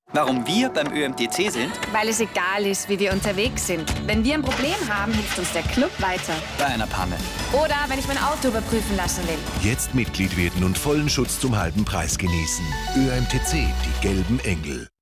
Warum wir beim ÖMTC sind? Weil es egal ist, wie wir unterwegs sind. Wenn wir ein Problem haben, hilft uns der Club weiter. Bei einer Panne. Oder wenn ich mein Auto überprüfen lassen will. Jetzt Mitglied werden und vollen Schutz zum halben Preis genießen. ÖMTC, die gelben Engel.